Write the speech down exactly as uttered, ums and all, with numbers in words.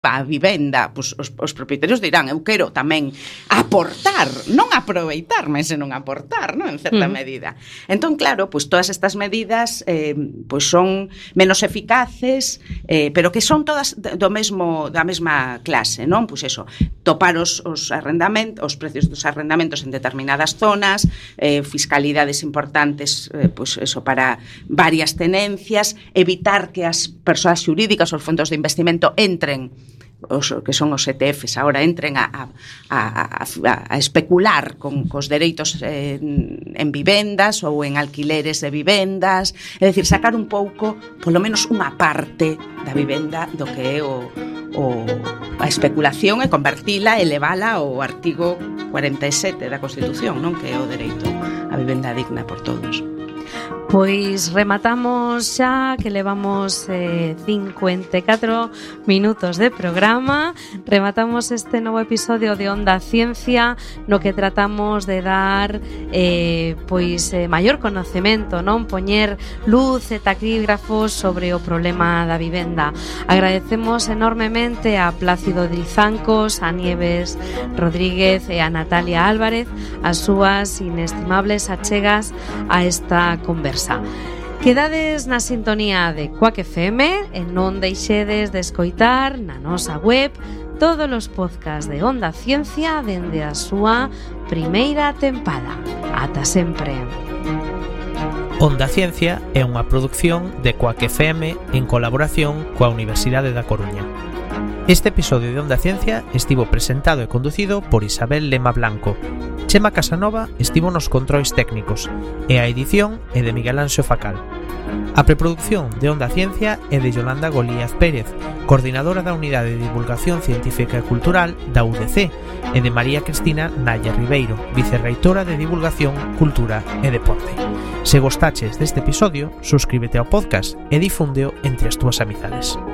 a vivenda, pois os, os propietarios dirán, eu quero tamén aportar, non aproveitarme, senón aportar, non? En certa mm. medida. Entón, claro, pois todas estas medidas eh, pois son menos eficaces, eh, pero que son todas do mesmo da mesma clase, non? Pois eso, topar os, os arrendamentos, os precios dos arrendamentos en determinadas zonas, eh, fiscalidades importantes, eh, pois eso, para varias tenencias, evitar que as persoas xurídicas, os fondos de investimento entren, os que son os E T Fs, agora entren a, a, a, a especular con cos dereitos en, en vivendas ou en alquileres de vivendas, é dicir, sacar un pouco, polo menos unha parte da vivenda do que é o, o, a especulación e convertila, elevala ao artigo cuarenta e sete da Constitución, non? Que é o dereito á vivenda digna por todos. Pois rematamos xa, que levamos eh, cincuenta e catro minutos de programa. Rematamos este novo episodio de Onda Ciencia, no que tratamos de dar eh, pois eh, maior conocemento, non? Poñer luz e taquígrafos sobre o problema da vivenda. Agradecemos enormemente a Plácido Drizancos, a Nieves Rodríguez e a Natalia Álvarez as súas inestimables achegas a esta conversa. Quedades na sintonía de Quack F M e non deixedes de escoitar na nosa web todos os podcasts de Onda Ciencia dende a súa primeira tempada. Ata sempre. Onda Ciencia é unha produción de Quack F M en colaboración coa Universidade da Coruña. Este episodio de Onda Ciencia estivo presentado e conducido por Isabel Lema Blanco. Chema Casanova estivo nos controis técnicos e a edición é de Miguel Anxo Facal. A preproducción de Onda Ciencia é de Yolanda Golíaz Pérez, coordinadora da Unidade de Divulgación Científica e Cultural da U D C, e de María Cristina Naya Ribeiro, vicerreitora de Divulgación, Cultura e Deporte. Se gostaches deste episodio, suscríbete ao podcast e difúndeo entre as túas amizades.